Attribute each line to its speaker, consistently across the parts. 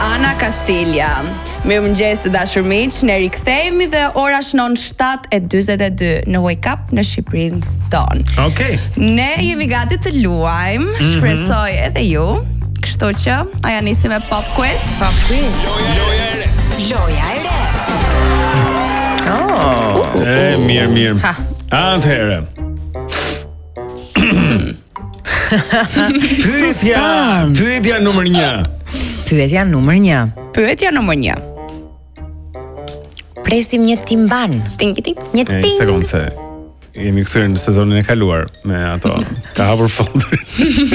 Speaker 1: Ana Castilla. Mirëmëngjes të dashur miq, ne rikthehemi dhe ora shënon 7:42 në Wake Up në Shqipërinë tonë.
Speaker 2: Okej.
Speaker 1: Ne jemi gati të luajmë, shpresoj edhe ju. Kështu që, aja nisi me Pop Quiz.
Speaker 3: Pop Quiz. Loja e re. Oh.
Speaker 2: Mirë. Atëherë. Pyetja numër 1.
Speaker 3: Pyetja numër 1.
Speaker 1: Pyetja numër 1.
Speaker 3: Presim një timban.
Speaker 1: Ting.
Speaker 3: Një ting.
Speaker 2: Një sekondë se jemi kthyer në sezonin e kaluar me ato. Ka hapur folderin.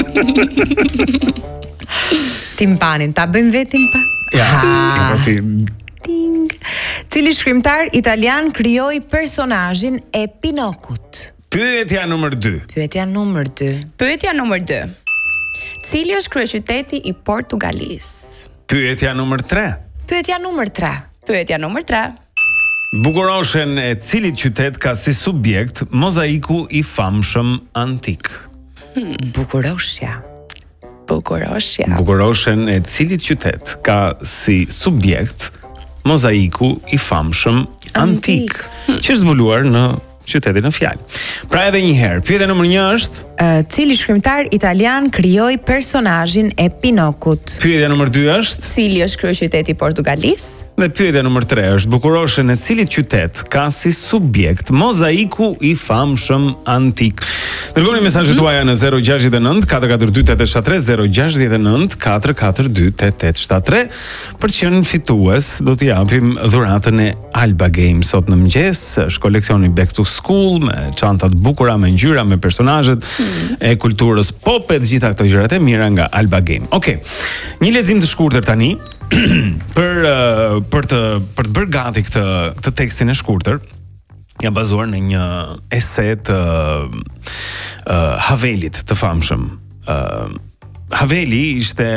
Speaker 3: Timpanin, ta bëjmë vetë timpan.
Speaker 2: Ja, ti.
Speaker 3: Ting. Cili shkrimtar italian krijoi personazhin e Pinokut?
Speaker 2: Pyetja numër 2.
Speaker 3: Pyetja numër 2.
Speaker 1: Pyetja numër 2. Cili është kryeqyteti i Portugalisë?
Speaker 2: Pyetja numër 3.
Speaker 3: Pyetja numër 3.
Speaker 1: Pyetja numër 3.
Speaker 2: Bukuroshen e cilit qytet ka si subjekt mozaiku i famshëm antik?
Speaker 3: Bukuroshja.
Speaker 2: Bukuroshen e cilit qytet ka si subjekt mozaiku i famshëm antik? Që është zbuluar në qytetin në fjalë. Pra edhe një herë, pyetja numër 1 është
Speaker 3: cili shkrimtar italian krijoi personazhin e Pinokut?
Speaker 2: Pyetja numër 2 është
Speaker 1: Cili është kryeqyteti i Portugalisë?
Speaker 2: Dhe pyetja numër 3 është bukuroshen e cilit qytet ka si subjekt mozaiku i famshëm antik? Dërgoni mesazhet tuaja në 069 442 8873 069 442 8873 për të qenë fitues. Do t'i japim dhuratën e Alba Game sot në mëngjes. Është koleksioni Back to School me çanta të bukura, me ngjyra, me personazhet e kulturës pop e të gjitha këto gjërat e mira nga Alba Game. Okej. Një lexim të shkurtër tani për të bërë gati këtë tekstin e shkurtër. Jam bazuar në një ese të Havelit të famshëm. Haveli ishte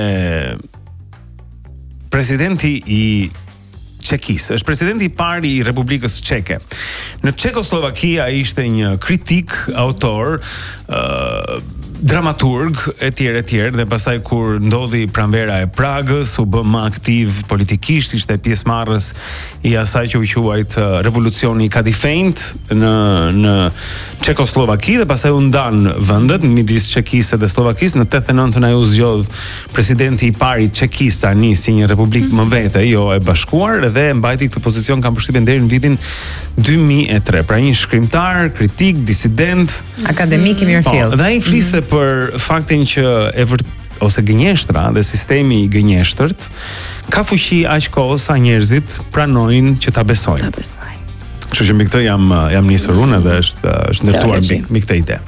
Speaker 2: presidenti i Çekisë, është presidenti i parë i Republikës Çeke. Në Çekoslovakia ishte një kritik, autor, dramaturg etj dhe pastaj kur ndodhi pranvera e Pragës u bë më aktiv politikisht, ishte pjesëmarrës i asaj që u quajt revolucioni kadifejt në Çekoslovaki dhe pastaj u ndan vendet midis Çekisë dhe Slovakisë. Në 89 ai u zgjodh presidenti i parë i Çekisë tani si një republikë më vete, jo e bashkuar, dhe mbajti këtë pozicion kam përshtypjen deri në vitin 2003. Pra një shkrimtar, kritik, disident,
Speaker 3: akademik i mirëfillt.
Speaker 2: Dhe ai fliste për faktin që ose gënjeshtra dhe sistemi i gënjeshtërt ka fuqi aq kohë sa njerëzit pranojnë që ta besojnë. Kështu që mbi këtë jam nisur unë dhe është ndërtuar mbi këtë ide.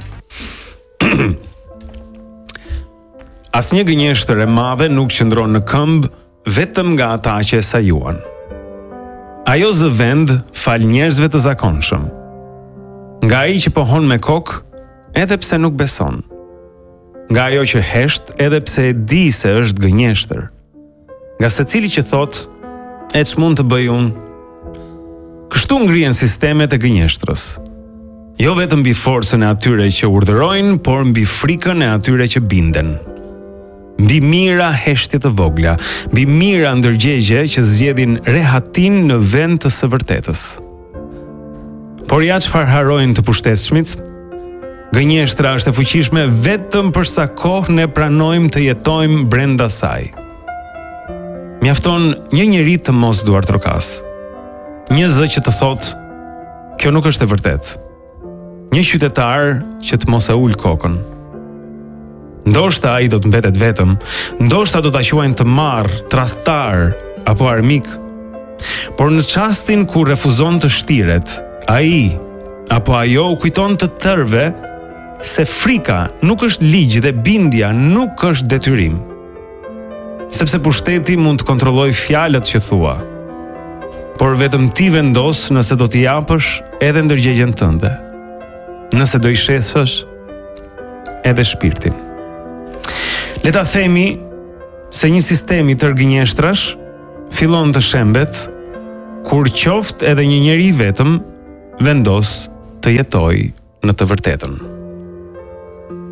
Speaker 2: Asnjë gënjeshtër e madhe nuk qëndron në këmbë vetëm nga ata që e sajuan. Ajo zë vend fal njerëzve të zakonshëm. Nga ai që pohon me kokë, edhe pse nuk beson. Nga ajo që hesht, edhe pse e di se është gënjeshtër. Nga secili që thot, e ç'mund të bëj unë. Kështu ngrihen sistemet e gënjeshtrës. Jo vetëm mbi forcën e atyre që urdhërojnë, por mbi frikën e atyre që binden. Mbi mira heshtje të vogla, mbi mira ndërgjegje që zgjedhin rehatin në vend të së vërtetës. Por ja çfarë harrojnë të pushtetshmit? Gënjeshtra është e fuqishme vetëm për sa kohë ne pranojmë të jetojmë brenda saj. Mjafton një njeri të mos duartrokas. Një zë që të thotë, kjo nuk është e vërtetë. Një qytetar që të mos e ul kokën. Ndoshta ai do të mbetet vetëm, ndoshta do ta quajnë të marr, tradhtar apo armik. Por në çastin kur refuzon të shtiret, ai apo ajo u kujton të tërve se frika nuk është ligj dhe bindja nuk është detyrim. Sepse pushteti mund të kontrollojë fjalët që thua, por vetëm ti vendos nëse do t'i japësh edhe ndërgjegjen tënde. Nëse do i shesësh edhe shpirtin. Le ta themi se një sistem i tërë gënjeshtrash fillon të shembet kur qoftë edhe një njeri vetëm vendos të jetojë në të vërtetën.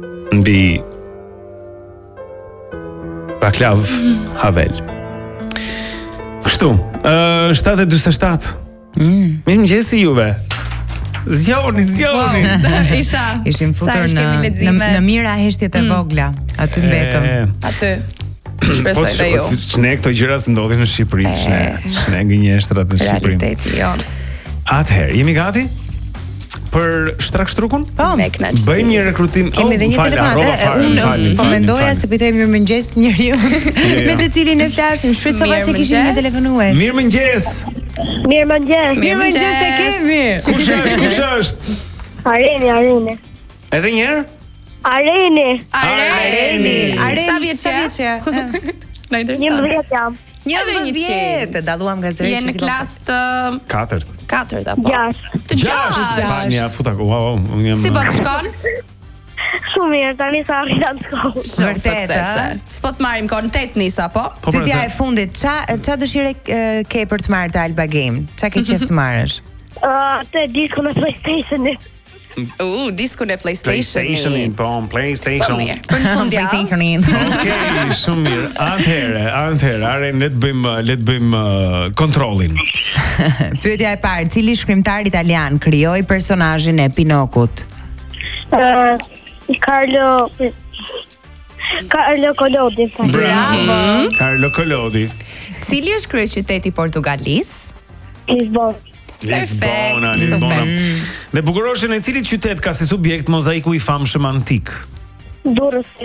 Speaker 2: Mbi Vaclav Havel. Kështu, 7:47. Mirëmëngjes juve. Zgjoni.
Speaker 3: Ishim futur në mira heshtjet e vogla. Aty mbetëm.
Speaker 1: Aty. Shpresoj dhe ju.
Speaker 2: Ne këto gjëra ndodhin në Shqipëri, ne gënjeshtrat në Shqipëri.
Speaker 1: Realiteti jon.
Speaker 2: Atëherë, jemi gati për Shtrakshtrukun?
Speaker 3: Me
Speaker 1: kënaqësi.
Speaker 2: Bëjmë një rekrutim.
Speaker 3: Kemi edhe një telefonat. Unë po mendoja se pitoj mirëmëngjes njeriu me të cilin e flasim. Shpresova se kishim një telefonues.
Speaker 2: Mirëmëngjes.
Speaker 3: Mirëmëngjes e kemi.
Speaker 2: Kush është?
Speaker 4: Areni.
Speaker 2: Edhe një herë?
Speaker 4: Areni.
Speaker 1: Sa vjeç je? Na intereson.
Speaker 4: 11 jam.
Speaker 3: 11, dalluam nga zëri.
Speaker 1: Je në klasë të 4 apo?
Speaker 4: 6.
Speaker 1: Të 6.
Speaker 2: Tani futa. Wow,
Speaker 1: Si po të shkon?
Speaker 4: Shumë mirë, tani sa arrita në shkollë.
Speaker 1: Vërtet, s'po të marrim kon 8 nisa po?
Speaker 3: Pyetja e fundit, ç'a dëshire ke për të marrë të Alba Game? Ç'a ke qef të marrësh?
Speaker 4: Te diskun e PlayStation-it.
Speaker 1: Diskun e PlayStation-it.
Speaker 2: PlayStation.
Speaker 1: Për në fundjavë.
Speaker 2: Okej, shumë mirë. Atëherë, Aren, le të bëjmë kontrollin.
Speaker 3: Pyetja e parë, cili shkrimtar italian krijoi personazhin e Pinokut?
Speaker 4: Carlo Collodi.
Speaker 3: Bravo.
Speaker 2: Carlo Collodi.
Speaker 1: Cili është kryeqyteti i Portugalisë?
Speaker 2: Lisbona.
Speaker 1: Super.
Speaker 2: Dhe bukuroshin e cili qytet ka si subjekt mozaiku i famshëm antik?
Speaker 4: Durrësi.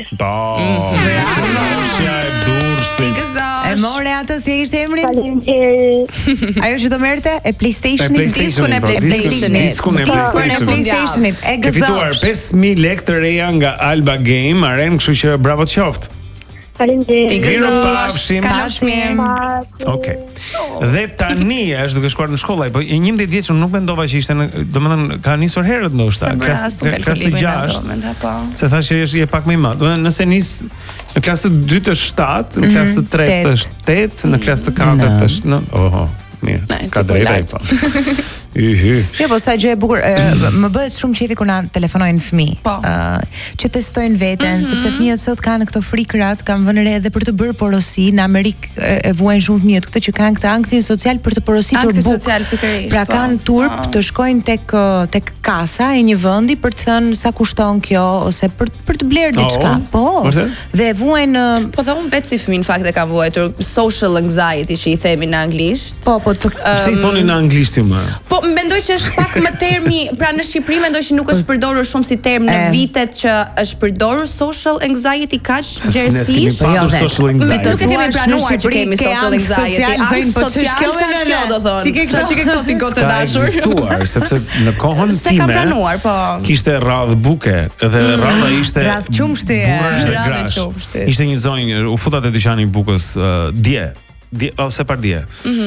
Speaker 2: Bukurosja e Durrësit.
Speaker 3: E more atë si ishte emri?
Speaker 4: Faleminderit.
Speaker 3: Ajo që do merrte e PlayStation-it.
Speaker 1: Diskun e PlayStation-it.
Speaker 2: Diskun e
Speaker 3: PlayStation-it. E
Speaker 2: Ke fituar 5.000 lekë të reja nga Alba Game, Aren, kështu që bravo të qoftë.
Speaker 4: Faleminderit.
Speaker 2: Mirupafshim.
Speaker 1: Kalosh mirë.
Speaker 2: Okej. Dhe tani është duke shkuar në shkollë, po 11 vjeç nuk mendova që ishte, domethënë ka nisur herët ndoshta, klasë 6. Se thashë je pak më i madh. Domethënë nëse nis në klasë 2 të 7, në klasë 3 të 8, në klasë 4 të 9. Oho, mirë. Ka drejtë po.
Speaker 3: Jo, po sa gjë e bukur, më bëhet shumë qefi kur na telefonojnë fëmijë. Që testojnë veten, sepse fëmijët sot kanë këto frikrat, kanë vënë re edhe për të bërë porosi. Në Amerikë e vuajnë shumë fëmijët këtë që kanë këtë ankthin social për të porositur bukë. Pra kanë turp të shkojnë tek kasa e një vendi për të thënë sa kushton kjo ose për të blerë diçka. Po. Dhe vuajnë
Speaker 1: Po dhe unë vetë si fëmijë në fakt e ka vuajtur social anxiety që i themi në anglisht.
Speaker 3: Po
Speaker 2: pse i thoni në anglisht ju më?
Speaker 1: Po mendoj që është pak më termi, pra në Shqipëri mendoj që nuk është përdorur shumë si term në vitet që është përdorur social anxiety kaq gjerësisht. Nuk e kemi pranuar që kemi social anxiety. Social ç'është do thonë. Çike këto ti gotë dashur.
Speaker 2: Ekzistuar sepse në kohën time
Speaker 1: ka pranuar, po.
Speaker 2: Kishte radh buke dhe radha ishte
Speaker 3: radh qumshti.
Speaker 2: Ishte një zonjë, u futa te dyqani i bukës dje ose pardje.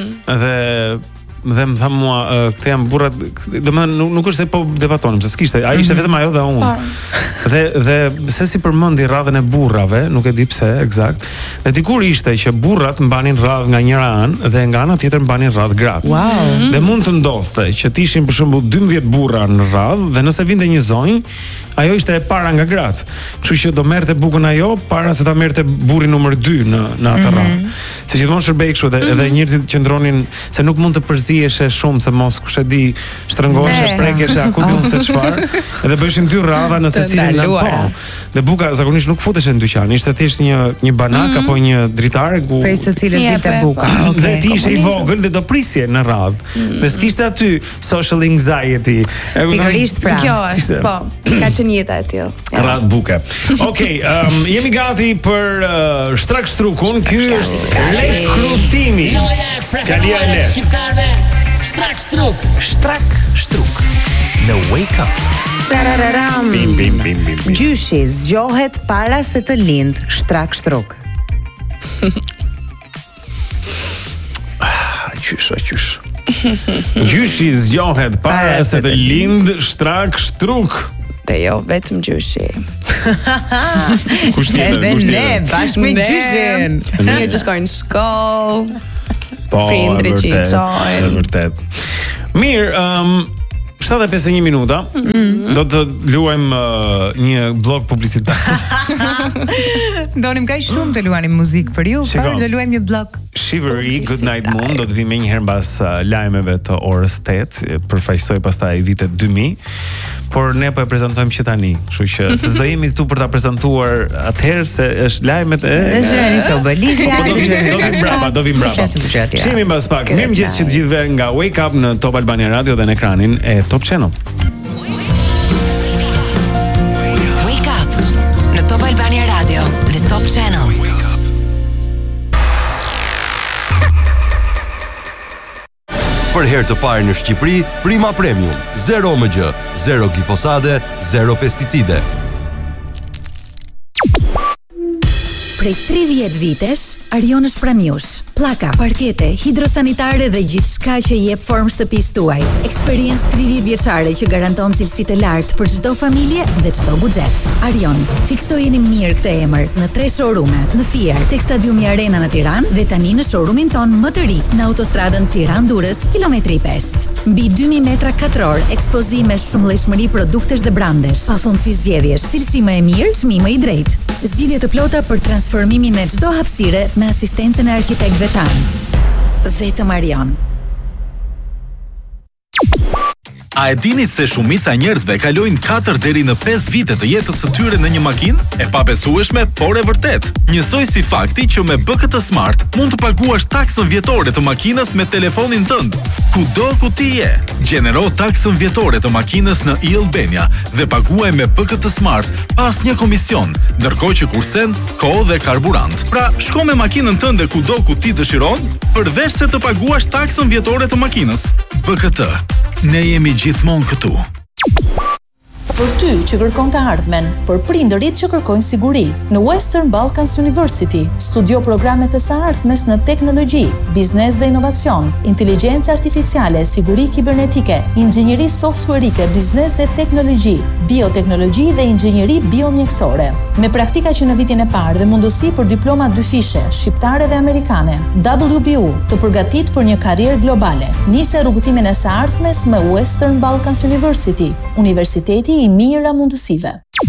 Speaker 2: Dhe më tha mua, këte jam burrat, domethënë nuk është se po debatonim, se s'kishte, ai ishte vetëm ajo dhe unë. Dhe se si përmendi radhën e burrave, nuk e di pse eksakt. Dhe dikur ishte që burrat mbanin radhë nga njëra anë dhe nga ana tjetër mbanin radhë gratë.
Speaker 3: Wow.
Speaker 2: Dhe mund të ndodhte që të ishin për shembull 12 burra në radhë dhe nëse vinte një zonjë, ajo ishte e para nga gratë. Kështu që do merrte bukën ajo para se ta merrte burri numër 2 në atë radhë. Se gjithmonë shërbej kështu edhe njerëzit qëndronin se nuk mund të përzihesh shumë se mos kush e di shtrëngohesh, shprekesh aku diun se çfarë. Edhe bëheshin 2 radha në secilin në po. Dhe buka zakonisht nuk futeshe në dyqan, ishte thjesht një banak apo një dritare ku
Speaker 3: prej së cilës dilte buka.
Speaker 2: Dhe ti ishe i vogël dhe do prisje në radhë. Dhe s'kishte aty social anxiety.
Speaker 3: Pikërisht pra.
Speaker 1: Kjo është, po. Ka qenë jeta e tillë.
Speaker 2: Radhë buke. Okej, jemi gati për Shtrakshtrukun. Ky është rekrutimi. Kalia e lehtë. Shtrakshtruk. Në Wake Up.
Speaker 3: Tararam.
Speaker 2: Bim.
Speaker 3: Gjyshi zgjohet para se të lind Shtrakshtruk.
Speaker 2: Qysh. Gjyshi zgjohet para se të lind Shtrakshtruk.
Speaker 1: Dhe jo vetëm gjyshi.
Speaker 2: Kush tjetër?
Speaker 3: Ne bashkë me gjyshin.
Speaker 1: Fëmijët që shkojnë në shkollë.
Speaker 2: Po,
Speaker 1: prindrit që i çojnë.
Speaker 2: Vërtet. Mirë, 7:51 minuta. Do të luajmë një blok publicitar.
Speaker 3: Donim kaq shumë të luanim muzikë për ju, por do luajmë një blok.
Speaker 2: Shivery, Good Night Moon do të vi më një herë mbas lajmeve të orës 8, përfaqësoj pastaj vitet 2000. Por ne po e prezantojmë që tani, kështu që se s'do jemi këtu për ta prezantuar atëherë se është lajmet e
Speaker 3: zëri se u bë lidhja.
Speaker 2: Do vi mbrapa. Shihemi mbas pak. Mirëmëngjes që të gjithëve nga Wake Up në Top Albania Radio dhe në ekranin e Top Channel.
Speaker 5: Wake Up në Top Albania Radio dhe Top Channel.
Speaker 6: Për herë të parë në Shqipëri, Prima Premium, 0 MG, 0 glifosate, 0 pesticide.
Speaker 7: Prej 30 vitesh, Arion është pranë jush. Pllaka, parkete, hidrosanitare dhe gjithçka që jep formë shtëpisë tuaj. Eksperiencë 30 vjeçare që garanton cilësi të lartë për çdo familje dhe çdo buxhet. Arion, fiksojeni mirë këtë emër në 3 showroome, në Fier, tek Stadiumi Arena në Tiranë dhe tani në showroomin ton më të ri në autostradën Tiranë-Durrës, kilometri 5. Mbi 2000 metra katror, ekspozim me shumëllojshmëri produktesh dhe brandesh, pafundësi zgjedhjesh, cilësi më e mirë, çmim më i drejtë. Zgjidhje të plota për transformimin e çdo hapësire me asistencën e arkitektëve tanë. Vetëm Arion.
Speaker 8: A e dinit se shumica njerëzve kalojnë 4 deri në 5 vite të jetës së tyre në një makinë? E pabesueshme, por e vërtet. Njësoj si fakti që me BKT Smart mund të paguash taksën vjetore të makinës me telefonin tënd. Kudo ku ti je, gjenero taksën vjetore të makinës në e-Albania dhe paguaj me BKT Smart pas një komision, ndërkohë që kursen kohë dhe karburant. Pra, shko me makinën tënde kudo ku ti dëshiron, përveç se të paguash taksën vjetore të makinës. BKT. Ne jemi gjithmonë këtu.
Speaker 9: Për ty që kërkon të ardhmen, për prindërit që kërkojnë siguri, në Western Balkans University, studio programet e së ardhmes në teknologji, biznes dhe inovacion, inteligjencë artificiale, siguri kibernetike, inxhinjeri softwareike, biznes dhe teknologji, bioteknologji dhe inxhinjeri biomjekësore. Me praktika që në vitin e parë dhe mundësi për diploma 2 fishe, shqiptare dhe amerikane, WBU të përgatit për një karrierë globale. Nise rrugëtimin e së ardhmes me Western Balkans University, Universiteti i mirë a mundësive.